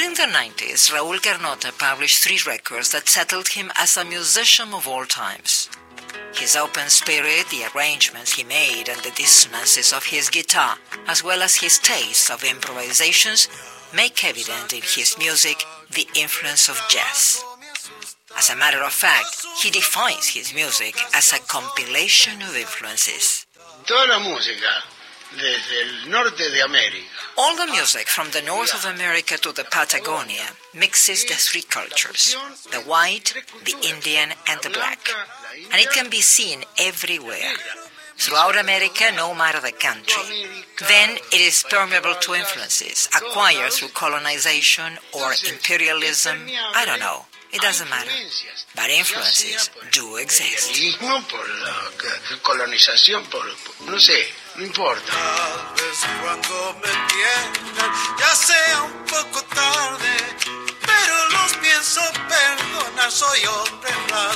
During the 90s, Raúl Carnota published 3 records that settled him as a musician of all times. His open spirit, the arrangements he made, and the dissonances of his guitar, as well as his taste of improvisations, make evident in his music the influence of jazz. As a matter of fact, he defines his music as a compilation of influences. Toda la música desde el norte de América. All the music from the north of America to the Patagonia mixes the 3 cultures, the white, the Indian, and the black. And it can be seen everywhere, throughout America, no matter the country. Then it is permeable to influences, acquired through colonization or imperialism, I don't know. It doesn't matter. But influences do exist. Por la colonización, no sé, no importa. Tal vez cuando me entiendan ya sea un poco tarde, pero los pienso perdonar, soy hombre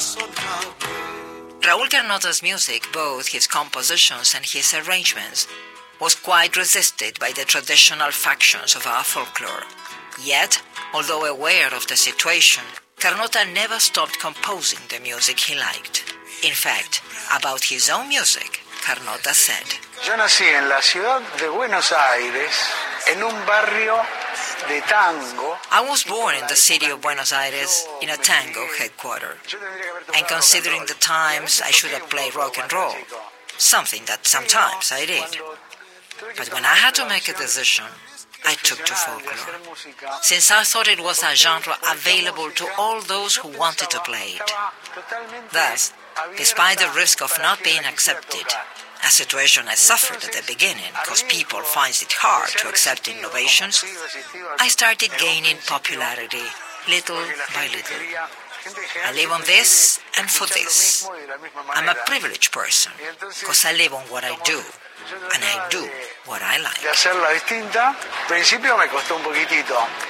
razonable. Raúl Carnota's music, both his compositions and his arrangements, was quite resisted by the traditional factions of our folklore. Yet, although aware of the situation, Carnota never stopped composing the music he liked. In fact, about his own music, Carnota said, Yo nací en la ciudad de Buenos Aires, en un barrio de tango. I was born in the city of Buenos Aires in a tango headquarter. And considering the times, I should have played rock and roll, something that sometimes I did. But when I had to make a decision, I took to folklore, since I thought it was a genre available to all those who wanted to play it. Thus, despite the risk of not being accepted, a situation I suffered at the beginning because people find it hard to accept innovations, I started gaining popularity little by little. I live on this and for this. I'm a privileged person because I live on what I do, and I do what I like. De hacerla distinta, al principio me costó un poquitito.